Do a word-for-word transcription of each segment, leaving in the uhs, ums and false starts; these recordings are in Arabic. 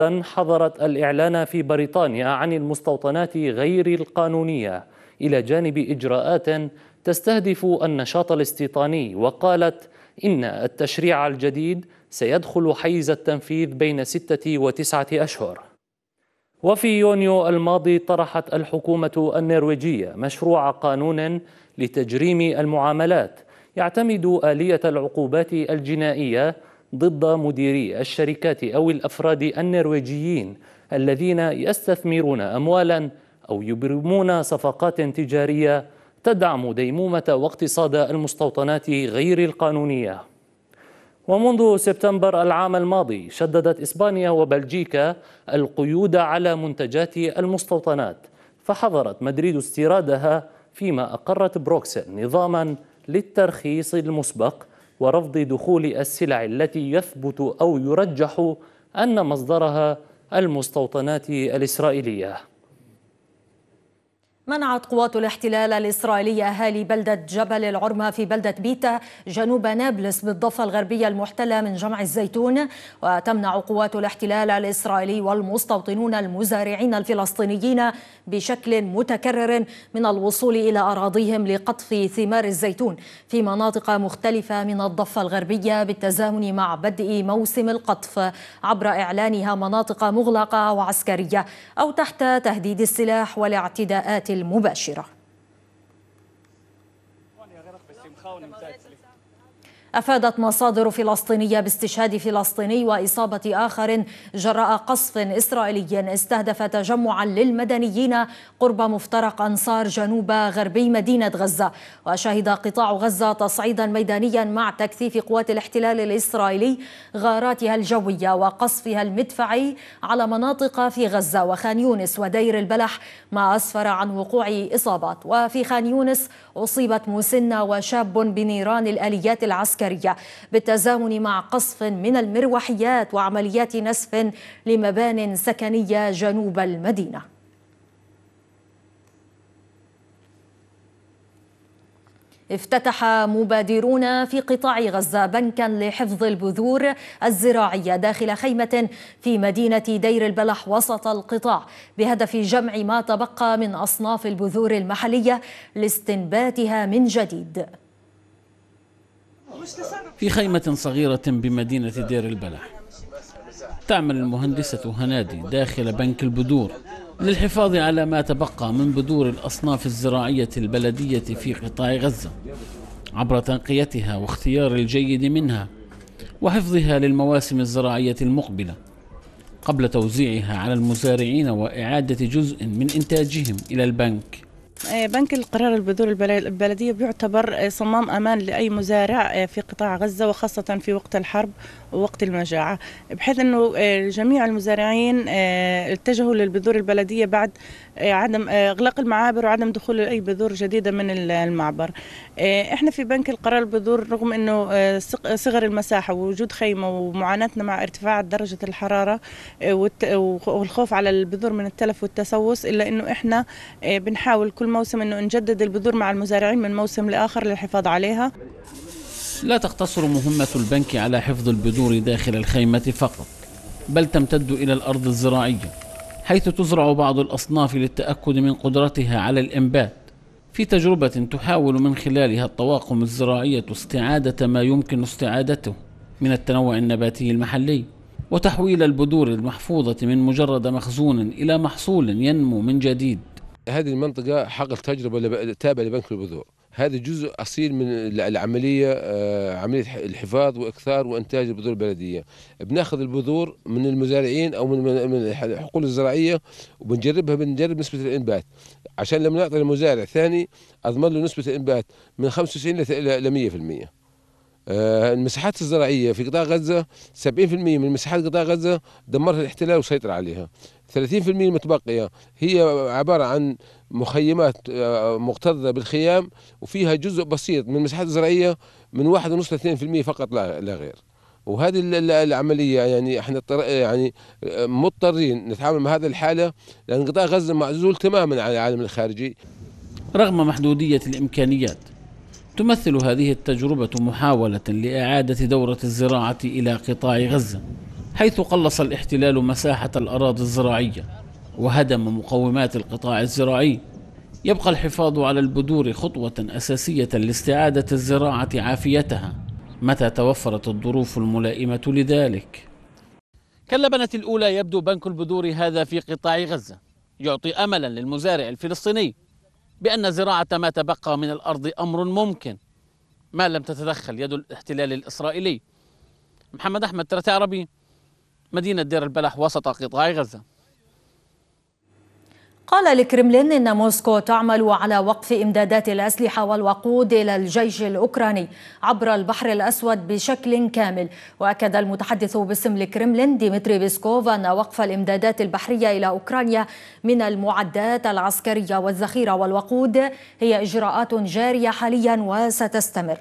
حظرت الإعلان في بريطانيا عن المستوطنات غير القانونية إلى جانب إجراءات تستهدف النشاط الاستيطاني، وقالت إن التشريع الجديد سيدخل حيز التنفيذ بين ستة وتسعة أشهر. وفي يونيو الماضي طرحت الحكومة النرويجية مشروع قانون لتجريم المعاملات يعتمد آلية العقوبات الجنائية ضد مديري الشركات أو الأفراد النرويجيين الذين يستثمرون أموالا أو يبرمون صفقات تجارية تدعم ديمومة واقتصاد المستوطنات غير القانونية. ومنذ سبتمبر العام الماضي شددت إسبانيا وبلجيكا القيود على منتجات المستوطنات، فحظرت مدريد استيرادها، فيما أقرت بروكسل نظاما للترخيص المسبق ورفض دخول السلع التي يثبت أو يرجح أن مصدرها المستوطنات الإسرائيلية. منعت قوات الاحتلال الإسرائيلية أهالي بلدة جبل العرمة في بلدة بيتا جنوب نابلس بالضفة الغربية المحتلة من جمع الزيتون، وتمنع قوات الاحتلال الإسرائيلي والمستوطنون المزارعين الفلسطينيين بشكل متكرر من الوصول إلى أراضيهم لقطف ثمار الزيتون في مناطق مختلفة من الضفة الغربية بالتزامن مع بدء موسم القطف، عبر إعلانها مناطق مغلقة وعسكرية أو تحت تهديد السلاح والاعتداءات المباشرة. أفادت مصادر فلسطينية باستشهاد فلسطيني وإصابة آخر جراء قصف إسرائيلي استهدف تجمعا للمدنيين قرب مفترق أنصار جنوب غربي مدينة غزة. وشهد قطاع غزة تصعيدا ميدانيا مع تكثيف قوات الاحتلال الإسرائيلي غاراتها الجوية وقصفها المدفعي على مناطق في غزة وخان يونس ودير البلح، ما أسفر عن وقوع إصابات. وفي خان يونس أصيبت مسنة وشاب بنيران الآليات العسكرية بالتزامن مع قصف من المروحيات وعمليات نسف لمبان سكنية جنوب المدينة. افتتح مبادرون في قطاع غزة بنكا لحفظ البذور الزراعية داخل خيمة في مدينة دير البلح وسط القطاع بهدف جمع ما تبقى من أصناف البذور المحلية لاستنباتها من جديد. في خيمة صغيرة بمدينة دير البلح تعمل المهندسة هنادي داخل بنك البذور للحفاظ على ما تبقى من بذور الأصناف الزراعية البلدية في قطاع غزة عبر تنقيتها واختيار الجيد منها وحفظها للمواسم الزراعية المقبلة قبل توزيعها على المزارعين وإعادة جزء من إنتاجهم إلى البنك. بنك القرار البذور البلدية بيعتبر صمام أمان لأي مزارع في قطاع غزة، وخاصة في وقت الحرب ووقت المجاعة، بحيث أنه جميع المزارعين اتجهوا للبذور البلدية بعد عدم إغلاق المعابر وعدم دخول أي بذور جديدة من المعبر. إحنا في بنك القرار البذور رغم أنه صغر المساحة ووجود خيمة ومعاناتنا مع ارتفاع درجة الحرارة والخوف على البذور من التلف والتسوس، إلا أنه إحنا بنحاول كل موسم أنه نجدد البذور مع المزارعين من موسم لآخر للحفاظ عليها. لا تقتصر مهمة البنك على حفظ البذور داخل الخيمة فقط، بل تمتد إلى الأرض الزراعية، حيث تزرع بعض الأصناف للتأكد من قدرتها على الإنبات، في تجربة تحاول من خلالها الطواقم الزراعية استعادة ما يمكن استعادته من التنوع النباتي المحلي، وتحويل البذور المحفوظة من مجرد مخزون إلى محصول ينمو من جديد. هذه المنطقة حقق تجربة تابعة لبنك البذور، هذا جزء أصيل من العملية، عملية الحفاظ وإكثار وإنتاج البذور البلدية. بناخذ البذور من المزارعين أو من الحقول الزراعية وبنجربها، بنجرب نسبة الإنبات عشان لما نعطي المزارع ثاني أضمن له نسبة الإنبات من خمسة وتسعين إلى مئة بالمئة. المساحات الزراعية في قطاع غزة سبعين بالمئة من مساحات قطاع غزة دمرها الاحتلال وسيطر عليها، ثلاثين بالمئة المتبقية هي عبارة عن مخيمات مكتظة بالخيام، وفيها جزء بسيط من المساحات الزراعية من واحد ونص لاثنين بالمئة فقط لا غير. وهذه العملية يعني احنا يعني مضطرين نتعامل مع هذه الحالة لأن قطاع غزة معزول تماما عن العالم الخارجي. رغم محدودية الإمكانيات، تمثل هذه التجربة محاولة لإعادة دورة الزراعة إلى قطاع غزة حيث قلص الاحتلال مساحة الأراضي الزراعية وهدم مقومات القطاع الزراعي. يبقى الحفاظ على البذور خطوة أساسية لاستعادة الزراعة عافيتها متى توفرت الظروف الملائمة لذلك. كاللبنة الأولى يبدو بنك البذور هذا في قطاع غزة يعطي أملا للمزارع الفلسطيني بأن زراعة ما تبقى من الأرض أمر ممكن ما لم تتدخل يد الاحتلال الإسرائيلي. محمد أحمد، ثلاثة عربي، مدينة دير البلح وسط قطاع غزة. قال الكرملين إن موسكو تعمل على وقف إمدادات الأسلحة والوقود إلى الجيش الأوكراني عبر البحر الأسود بشكل كامل. وأكد المتحدث باسم الكرملين ديمتري بيسكوف أن وقف الإمدادات البحرية إلى أوكرانيا من المعدات العسكرية والذخيرة والوقود هي إجراءات جارية حاليا وستستمر.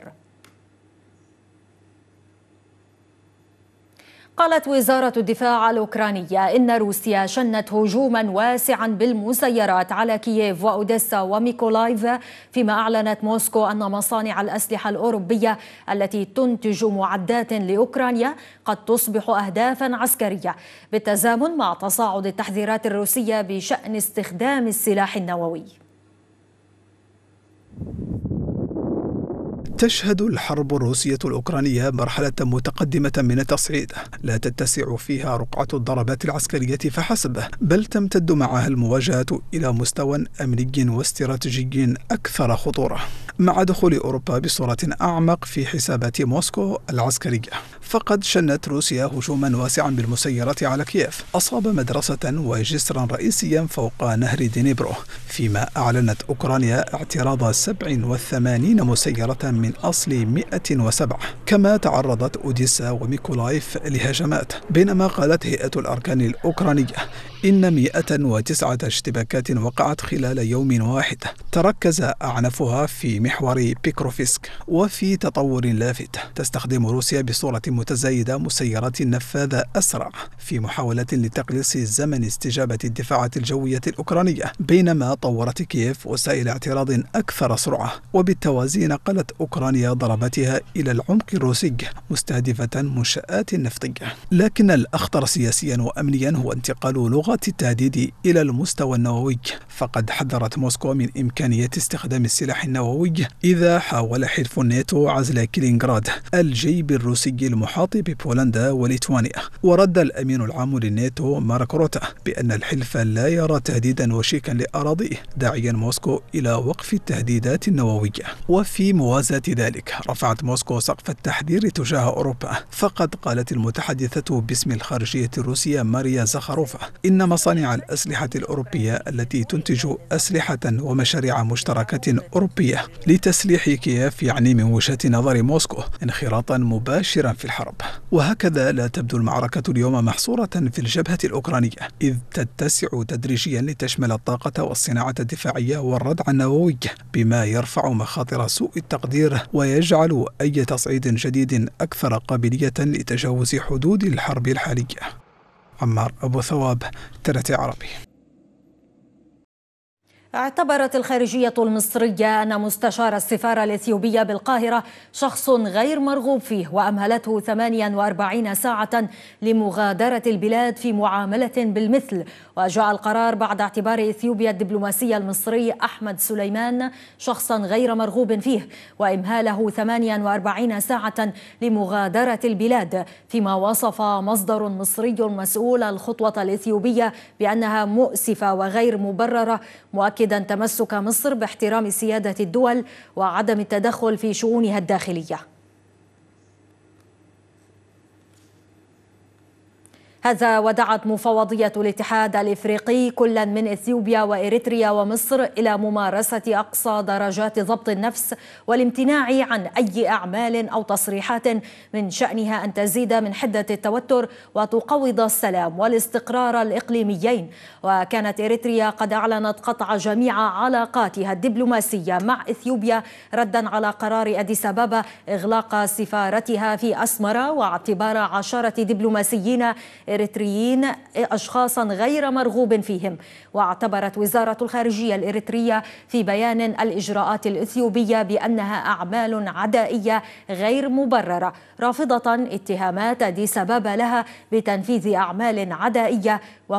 قالت وزارة الدفاع الأوكرانية إن روسيا شنت هجوما واسعا بالمسيرات على كييف وأوديسا وميكولايف، فيما أعلنت موسكو أن مصانع الأسلحة الأوروبية التي تنتج معدات لأوكرانيا قد تصبح أهدافا عسكرية، بالتزامن مع تصاعد التحذيرات الروسية بشأن استخدام السلاح النووي. تشهد الحرب الروسية الأوكرانية مرحلة متقدمة من التصعيد لا تتسع فيها رقعة الضربات العسكرية فحسب، بل تمتد معها المواجهة إلى مستوى أمني واستراتيجي أكثر خطورة، مع دخول أوروبا بصورة أعمق في حسابات موسكو العسكرية. فقد شنت روسيا هجوما واسعا بالمسيرات على كييف أصاب مدرسة وجسرا رئيسيا فوق نهر دينيبرو، فيما أعلنت أوكرانيا اعتراض سبع وثمانين مسيرة من أصل مئة وسبعة. كما تعرضت أوديسا وميكولايف لهجمات، بينما قالت هيئة الأركان الأوكرانية إن مئة وتسعة اشتباكات وقعت خلال يوم واحد تركز أعنفها في محور بيكروفسك. وفي تطور لافت، تستخدم روسيا بصورة متزايدة مسيرات نفاذة أسرع في محاولة لتقليص زمن استجابة الدفاعات الجوية الأوكرانية، بينما طورت كييف وسائل اعتراض أكثر سرعة. وبالتوازي نقلت أوكرانيا ضرباتها إلى العمق الروسي مستهدفة منشآت نفطية. لكن الأخطر سياسيا وأمنيا هو انتقال لغة التهديد إلى المستوى النووي، فقد حذرت موسكو من إمكانية استخدام السلاح النووي إذا حاول حلف الناتو عزل كلينغراد الجيب الروسي المحاط ببولندا وليتوانيا. ورد الأمين العام للناتو مارك روتا بأن الحلف لا يرى تهديدا وشيكا لأراضيه، داعيا موسكو إلى وقف التهديدات النووية. وفي موازاة ذلك رفعت موسكو سقف التحذير تجاه أوروبا، فقد قالت المتحدثة باسم الخارجية الروسية ماريا زخاروفا إن مصانع الأسلحة الأوروبية التي تنتج أسلحة ومشاريع مشتركة أوروبية لتسليح كييف يعني من وجهة نظر موسكو انخراطا مباشرا في الحرب. وهكذا لا تبدو المعركة اليوم محصورة في الجبهة الأوكرانية، إذ تتسع تدريجيا لتشمل الطاقة والصناعة الدفاعية والردع النووي، بما يرفع مخاطر سوء التقدير ويجعل أي تصعيد جديد أكثر قابلية لتجاوز حدود الحرب الحالية. عمار أبو ثواب، ثلاثة عربي. اعتبرت الخارجية المصرية أن مستشار السفارة الإثيوبية بالقاهرة شخص غير مرغوب فيه، وأمهلته ثمانية وأربعين ساعة لمغادرة البلاد في معاملة بالمثل. وجاء القرار بعد اعتبار إثيوبيا الدبلوماسي المصري أحمد سليمان شخصا غير مرغوب فيه، وإمهاله ثمانية وأربعين ساعة لمغادرة البلاد، فيما وصف مصدر مصري مسؤول الخطوة الإثيوبية بأنها مؤسفة وغير مبررة، مؤكدا تمسك مصر باحترام سيادة الدول وعدم التدخل في شؤونها الداخلية. هذا ودعت مفوضية الاتحاد الإفريقي كلا من إثيوبيا وإريتريا ومصر إلى ممارسة أقصى درجات ضبط النفس والامتناع عن أي أعمال أو تصريحات من شأنها أن تزيد من حدة التوتر وتقوض السلام والاستقرار الإقليميين. وكانت إريتريا قد أعلنت قطع جميع علاقاتها الدبلوماسية مع إثيوبيا ردا على قرار أديس أبابا إغلاق سفارتها في أسمرة واعتبار عشرة دبلوماسيين إريتريين أشخاصا غير مرغوب فيهم. واعتبرت وزارة الخارجية الإريترية في بيان الإجراءات الإثيوبية بأنها أعمال عدائية غير مبررة، رافضة اتهامات أديس أبابا لها بتنفيذ أعمال عدائية.